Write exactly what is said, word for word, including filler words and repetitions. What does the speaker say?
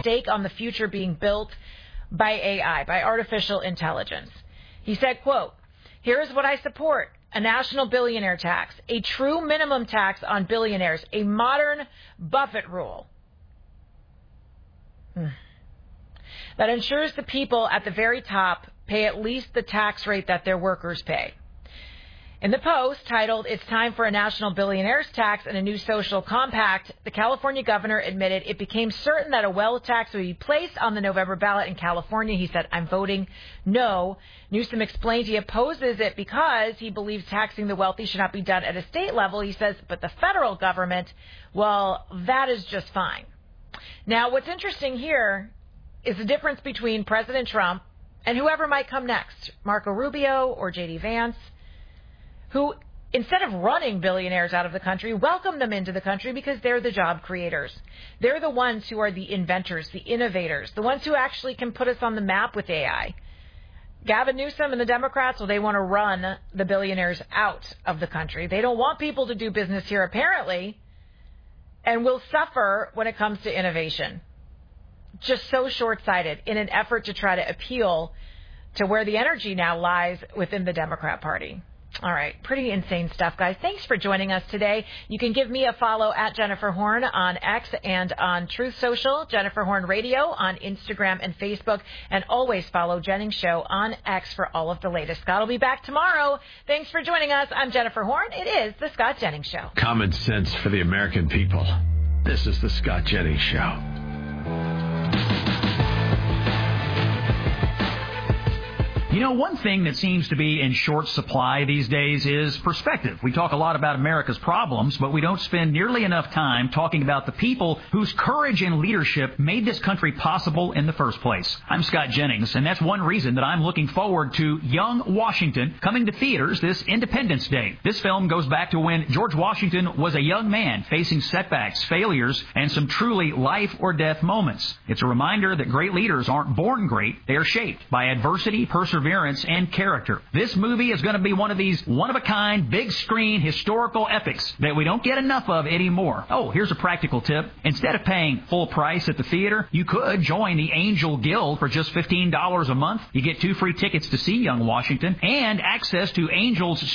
stake on the future being built by A I, by artificial intelligence. He said, quote, "Here is what I support. A national billionaire tax, a true minimum tax on billionaires, a modern Buffett rule hmm. that ensures the people at the very top pay at least the tax rate that their workers pay." In the Post, titled, "It's Time for a National Billionaires Tax and a New Social Compact," the California governor admitted it became certain that a wealth tax would be placed on the November ballot in California. He said, "I'm voting no." Newsom explained he opposes it because he believes taxing the wealthy should not be done at a state level. He says, but the federal government, well, that is just fine. Now, what's interesting here is the difference between President Trump and whoever might come next, Marco Rubio or J D Vance, who, instead of running billionaires out of the country, welcome them into the country because they're the job creators. They're the ones who are the inventors, the innovators, the ones who actually can put us on the map with A I. Gavin Newsom and the Democrats, well, they want to run the billionaires out of the country. They don't want people to do business here, apparently, and will suffer when it comes to innovation. Just so short-sighted in an effort to try to appeal to where the energy now lies within the Democrat Party. All right. Pretty insane stuff, guys. Thanks for joining us today. You can give me a follow at Jennifer Horn on X and on Truth Social, Jennifer Horn Radio on Instagram and Facebook, and always follow Jennings Show on X for all of the latest. Scott will be back tomorrow. Thanks for joining us. I'm Jennifer Horn. It is The Scott Jennings Show. Common sense for the American people. This is The Scott Jennings Show. You know, one thing that seems to be in short supply these days is perspective. We talk a lot about America's problems, but we don't spend nearly enough time talking about the people whose courage and leadership made this country possible in the first place. I'm Scott Jennings, and that's one reason that I'm looking forward to Young Washington coming to theaters this Independence Day. This film goes back to when George Washington was a young man facing setbacks, failures, and some truly life-or-death moments. It's a reminder that great leaders aren't born great. They are shaped by adversity, perseverance, and character. This movie is going to be one of these one-of-a-kind, big-screen, historical epics that we don't get enough of anymore. Oh, here's a practical tip. Instead of paying full price at the theater, you could join the Angel Guild for just fifteen dollars a month. You get two free tickets to see Young Washington and access to Angel's